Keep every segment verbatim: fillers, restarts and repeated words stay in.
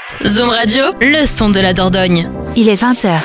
Zoom Radio, le son de la Dordogne. Il est vingt heures.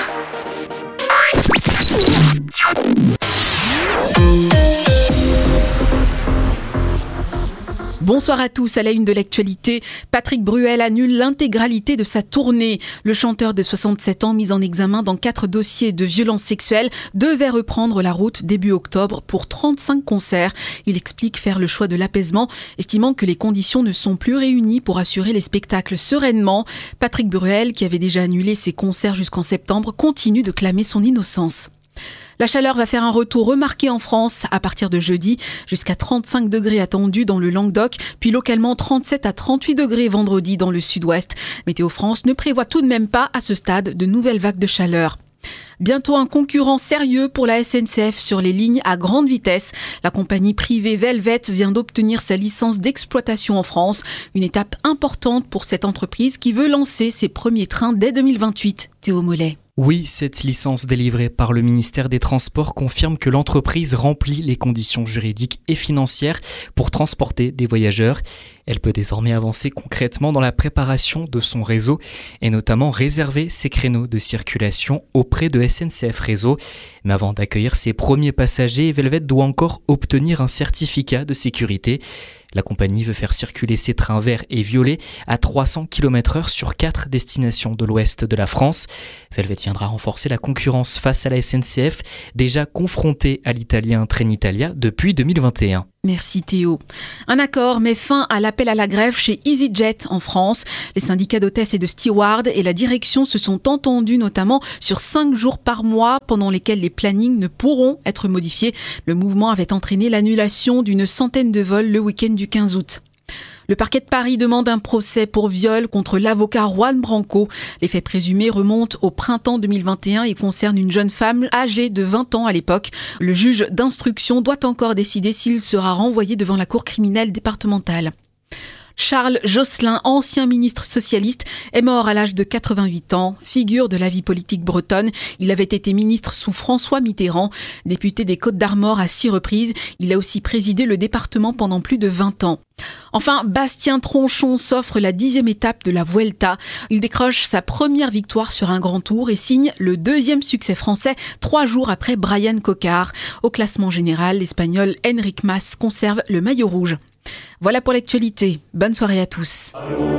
Bonsoir à tous. À la une de l'actualité, Patrick Bruel annule l'intégralité de sa tournée. Le chanteur de soixante-sept ans, mis en examen dans quatre dossiers de violences sexuelles, devait reprendre la route début octobre pour trente-cinq concerts. Il explique faire le choix de l'apaisement, estimant que les conditions ne sont plus réunies pour assurer les spectacles sereinement. Patrick Bruel, qui avait déjà annulé ses concerts jusqu'en septembre, continue de clamer son innocence. La chaleur va faire un retour remarqué en France à partir de jeudi, jusqu'à trente-cinq degrés attendus dans le Languedoc, puis localement trente-sept à trente-huit degrés vendredi dans le sud-ouest. Météo France ne prévoit tout de même pas à ce stade de nouvelles vagues de chaleur. Bientôt un concurrent sérieux pour la S N C F sur les lignes à grande vitesse. La compagnie privée Velvet vient d'obtenir sa licence d'exploitation en France. Une étape importante pour cette entreprise qui veut lancer ses premiers trains dès deux mille vingt-huit. Théo Mollet. Oui, cette licence délivrée par le ministère des Transports confirme que l'entreprise remplit les conditions juridiques et financières pour transporter des voyageurs. Elle peut désormais avancer concrètement dans la préparation de son réseau et notamment réserver ses créneaux de circulation auprès de S N C F Réseau. Mais avant d'accueillir ses premiers passagers, Velvet doit encore obtenir un certificat de sécurité. La compagnie veut faire circuler ses trains verts et violets à trois cents kilomètres heure sur quatre destinations de l'ouest de la France. Velvet viendra renforcer la concurrence face à la S N C F, déjà confrontée à l'italien Trenitalia depuis deux mille vingt et un. Merci Théo. Un accord met fin à l'appel à la grève chez EasyJet en France. Les syndicats d'hôtesses et de stewards et la direction se sont entendus notamment sur cinq jours par mois pendant lesquels les plannings ne pourront être modifiés. Le mouvement avait entraîné l'annulation d'une centaine de vols le week-end du quinze août. Le parquet de Paris demande un procès pour viol contre l'avocat Juan Branco. Les faits présumés remontent au printemps deux mille vingt et un et concernent une jeune femme âgée de vingt ans à l'époque. Le juge d'instruction doit encore décider s'il sera renvoyé devant la cour criminelle départementale. Charles Josselin, ancien ministre socialiste, est mort à l'âge de quatre-vingt-huit ans, figure de la vie politique bretonne. Il avait été ministre sous François Mitterrand, député des Côtes-d'Armor à six reprises. Il a aussi présidé le département pendant plus de vingt ans. Enfin, Bastien Tronchon s'offre la dixième étape de la Vuelta. Il décroche sa première victoire sur un grand tour et signe le deuxième succès français trois jours après Brian Cocard. Au classement général, l'Espagnol Enric Mas conserve le maillot rouge. Voilà pour l'actualité. Bonne soirée à tous.